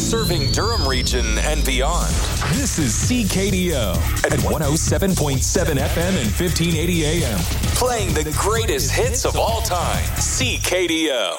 serving Durham region and beyond. This is CKDO at 107.7 FM and 1580 AM. Playing the greatest hits of all time. CKDO.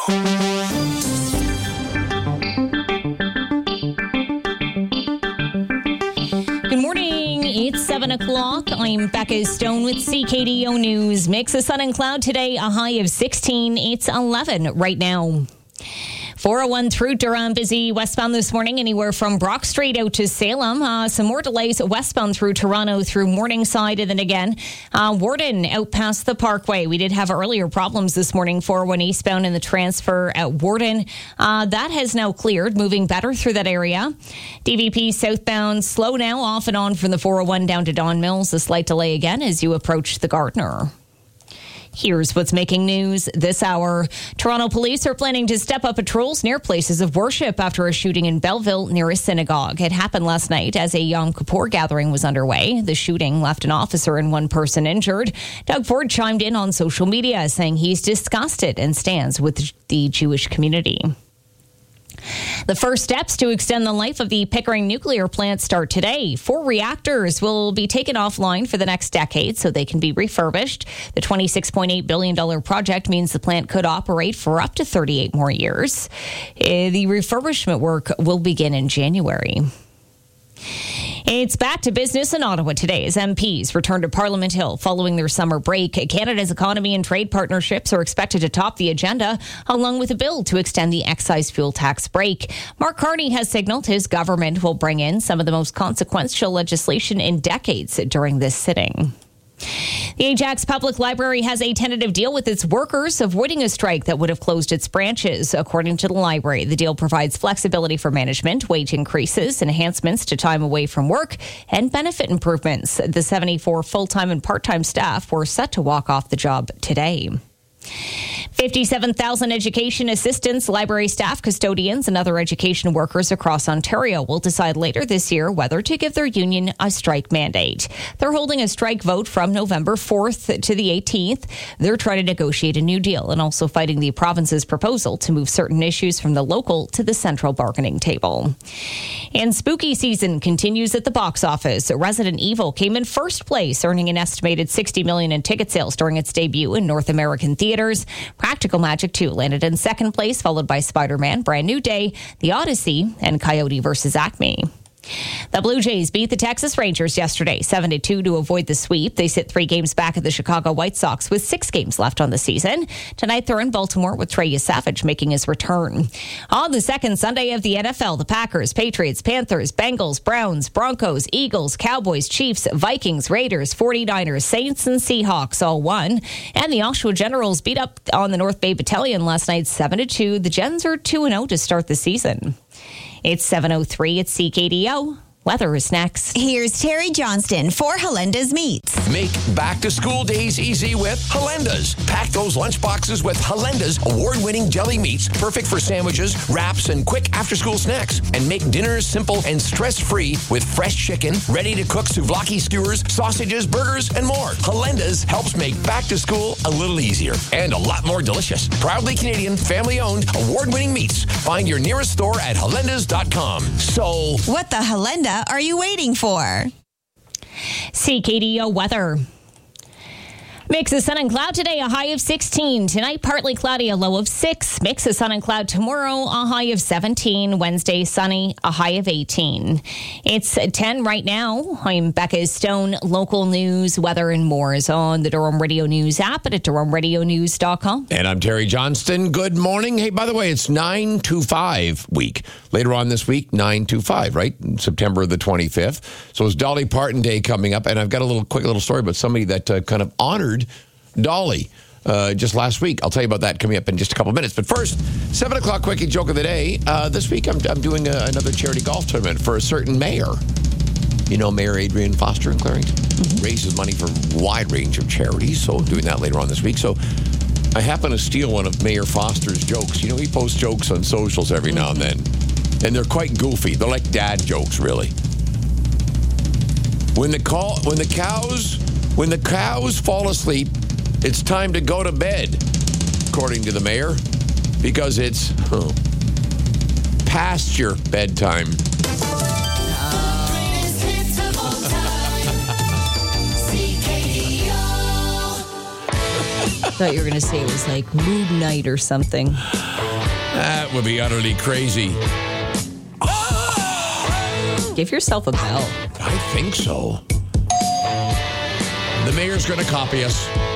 Good morning. It's 7 o'clock. I'm Becca Stone with CKDO News. Mix of sun and cloud today, a high of 16. It's 11 right now. 401 through Durham, busy westbound this morning, anywhere from Brock Street out to Salem. Some more delays westbound through Toronto, through Morningside, and then again, Warden out past the Parkway. We did have earlier problems this morning, 401 eastbound in the transfer at Warden. That has now cleared, moving better through that area. DVP southbound, slow now, off and on from the 401 down to Don Mills. A slight delay again as you approach the Gardner. Here's what's making news this hour. Toronto police are planning to step up patrols near places of worship after a shooting in Belleville near a synagogue. It happened last night as a Yom Kippur gathering was underway. The shooting left an officer and one person injured. Doug Ford chimed in on social media saying he's disgusted and stands with the Jewish community. The first steps to extend the life of the Pickering nuclear plant start today. 4 reactors will be taken offline for the next decade so they can be refurbished. The $26.8 billion project means the plant could operate for up to 38 more years. The refurbishment work will begin in January. It's back to business in Ottawa today as MPs return to Parliament Hill following their summer break. Canada's economy and trade partnerships are expected to top the agenda, along with a bill to extend the excise fuel tax break. Mark Carney has signaled his government will bring in some of the most consequential legislation in decades during this sitting. The Ajax Public Library has a tentative deal with its workers, avoiding a strike that would have closed its branches. According to the library, the deal provides flexibility for management, wage increases, enhancements to time away from work, and benefit improvements. The 74 full-time and part-time staff were set to walk off the job today. 57,000 education assistants, library staff, custodians, and other education workers across Ontario will decide later this year whether to give their union a strike mandate. They're holding a strike vote from November 4th to the 18th. They're trying to negotiate a new deal and also fighting the province's proposal to move certain issues from the local to the central bargaining table. And spooky season continues at the box office. Resident Evil came in first place, earning an estimated $60 million in ticket sales during its debut in North American theaters. Practical Magic 2 landed in second place, followed by Spider-Man, Brand New Day, The Odyssey, and Coyote vs. Acme. The Blue Jays beat the Texas Rangers yesterday, 7-2 to avoid the sweep. They sit 3 games back at the Chicago White Sox with 6 games left on the season. Tonight, they're in Baltimore with Trey Savage making his return. On the second Sunday of the NFL, the Packers, Patriots, Panthers, Bengals, Browns, Broncos, Eagles, Cowboys, Chiefs, Vikings, Raiders, 49ers, Saints, and Seahawks all won. And the Oshawa Generals beat up on the North Bay Battalion last night, 7-2. The Gens are 2-0 to start the season. It's 7:03 at CKDO. Weather is next. Here's Terry Johnston for Halenda's Meats. Make back-to-school days easy with Halenda's. Pack those lunch boxes with Halenda's award-winning deli meats, perfect for sandwiches, wraps, and quick after-school snacks. And make dinners simple and stress-free with fresh chicken, ready-to-cook souvlaki skewers, sausages, burgers, and more. Halenda's helps make back-to-school a little easier and a lot more delicious. Proudly Canadian, family-owned, award-winning meats. Find your nearest store at halendas.com. So, what the Halenda are you waiting for? CKDO weather. Mix of sun and cloud today, a high of 16. Tonight, partly cloudy, a low of 6. Mix of sun and cloud tomorrow, a high of 17. Wednesday, sunny, a high of 18. It's 10 right now. I'm Becca Stone. Local news, weather, and more is on the Durham Radio News app and at durhamradionews.com. And I'm Terry Johnston. Good morning. Hey, by the way, it's 9-5 week. Later on this week, 9-5, right? September the 25th. So it's Dolly Parton Day coming up. And I've got a quick little story about somebody that kind of honored Dolly just last week. I'll tell you about that coming up in just a couple of minutes. But first, 7 o'clock quickie joke of the day. This week I'm doing another charity golf tournament for a certain mayor. You know Mayor Adrian Foster in Clarington? Mm-hmm. Raises money for a wide range of charities. So I'm doing that later on this week. So I happen to steal one of Mayor Foster's jokes. You know, he posts jokes on socials every now and then. And they're quite goofy. They're like dad jokes, really. When the cows fall asleep, it's time to go to bed, according to the mayor, because it's past your bedtime. I thought you were going to say it was like mood night or something. That would be utterly crazy. Give yourself a bell. I think so. The mayor's going to copy us.